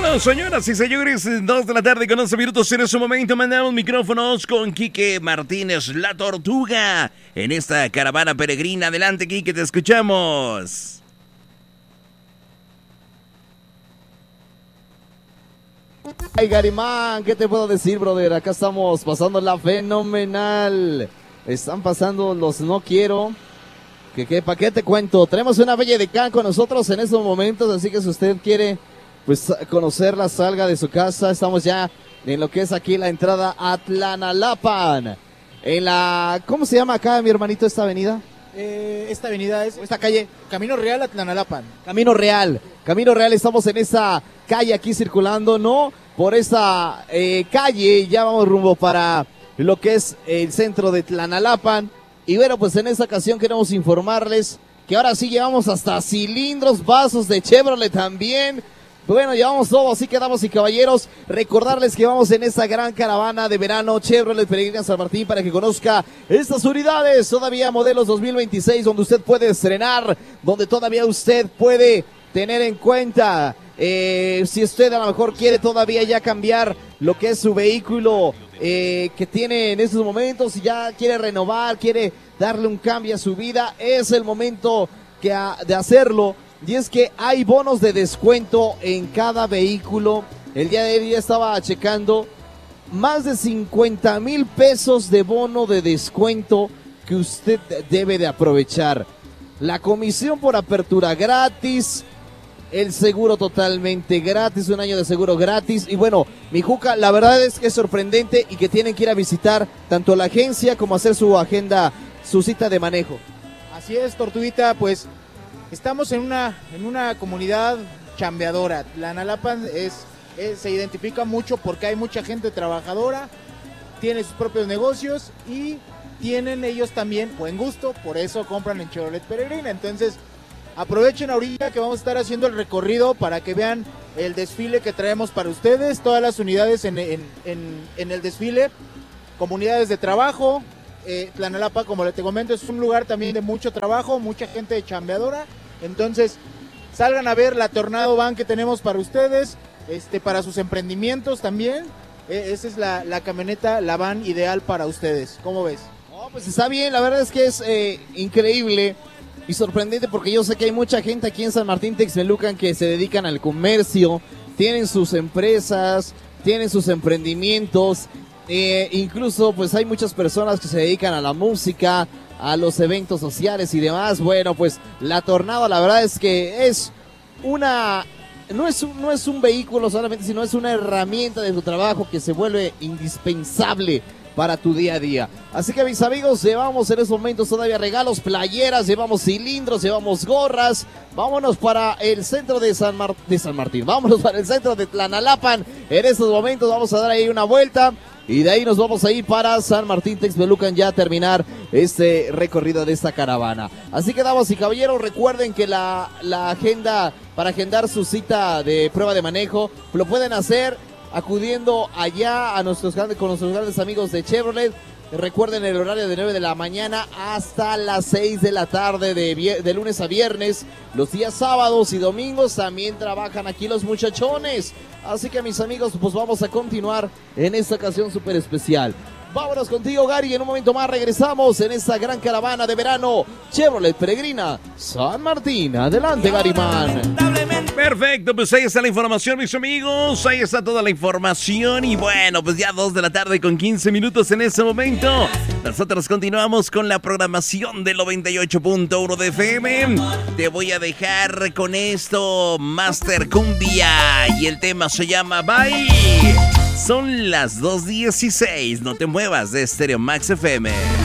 Bueno, señoras y señores, 2 de la tarde con 11 minutos. En ese momento mandamos micrófonos con Quique Martínez, la Tortuga, en esta caravana peregrina. Adelante, Quique, te escuchamos. Ay, Garimán, ¿qué te puedo decir, brother? Acá estamos pasándola fenomenal. Están pasando los no quiero. ¿Para qué te cuento? Tenemos una bella decán con nosotros en estos momentos, así que si usted quiere pues conocerla, salga de su casa. Estamos ya en lo que es aquí la entrada a Tlanalapan. En la... ¿Cómo se llama acá, mi hermanito, esta avenida? Esta avenida es... Esta calle, Camino Real a Tlanalapan. Camino Real, estamos en esa calle aquí circulando, ¿no? Por esa calle ya vamos rumbo para lo que es el centro de Tlanalapan. Y bueno, pues en esta ocasión queremos informarles que ahora sí llevamos hasta cilindros, vasos de Chevrolet también. Bueno, llevamos todo, así que damas y caballeros, recordarles que vamos en esta gran caravana de verano Chevrolet Peregrina San Martín para que conozca estas unidades, todavía modelos 2026, donde usted puede estrenar, donde todavía usted puede tener en cuenta, si usted a lo mejor quiere todavía ya cambiar lo que es su vehículo que tiene en estos momentos, si ya quiere renovar, quiere darle un cambio a su vida, es el momento de hacerlo. Y es que hay bonos de descuento en cada vehículo. El día de hoy ya estaba checando más de 50,000 pesos de bono de descuento que usted debe de aprovechar. La comisión por apertura gratis, el seguro totalmente gratis, un año de seguro gratis. Y bueno, mi Juca, la verdad es que es sorprendente y que tienen que ir a visitar tanto la agencia como hacer su agenda, su cita de manejo. Así es, Tortuguita, pues estamos en una comunidad chambeadora. Tlanalapan se identifica mucho porque hay mucha gente trabajadora, tiene sus propios negocios y tienen ellos también buen gusto, por eso compran en Chevrolet Peregrina. Entonces, aprovechen ahorita que vamos a estar haciendo el recorrido para que vean el desfile que traemos para ustedes, todas las unidades en el desfile, comunidades de trabajo. Tlanalapan, como te comento, es un lugar también de mucho trabajo, mucha gente chambeadora. Entonces, salgan a ver la Tornado Van que tenemos para ustedes, para sus emprendimientos también. Esa es la camioneta, la van ideal para ustedes. ¿Cómo ves? Oh, pues está bien, la verdad es que es increíble y sorprendente porque yo sé que hay mucha gente aquí en San Martín Texmelucan que se dedican al comercio, tienen sus empresas, tienen sus emprendimientos. Incluso pues hay muchas personas que se dedican a la música, a los eventos sociales y demás. Bueno, pues la Tornado, la verdad es que es no es un vehículo solamente, sino es una herramienta de tu trabajo que se vuelve indispensable para tu día a día. Así que mis amigos, llevamos en estos momentos todavía regalos, playeras, llevamos cilindros, llevamos gorras. Vámonos para el centro de San Martín, vámonos para el centro de Tlanalapan. En estos momentos vamos a dar ahí una vuelta y de ahí nos vamos a ir para San Martín Texmelucan ya a terminar este recorrido de esta caravana. Así que, damas y caballeros, recuerden que la agenda para agendar su cita de prueba de manejo lo pueden hacer acudiendo allá con nuestros grandes amigos de Chevrolet. Recuerden el horario de 9 de la mañana hasta las 6 de la tarde de lunes a viernes. Los días sábados y domingos también trabajan aquí los muchachones. Así que, mis amigos, pues vamos a continuar en esta ocasión súper especial. Vámonos contigo, Gary, en un momento más regresamos en esta gran caravana de verano Chevrolet Peregrina San Martín. Adelante, Gary Man. Perfecto, pues ahí está la información, mis amigos. Ahí está toda la información. Y bueno, pues ya 2 de la tarde con 15 minutos en este momento. Nosotros continuamos con la programación del 98.1 de FM. Te voy a dejar con esto, Master Cumbia. Y el tema se llama Bye. Son las 2:16. No te muevas de Stereo Max FM.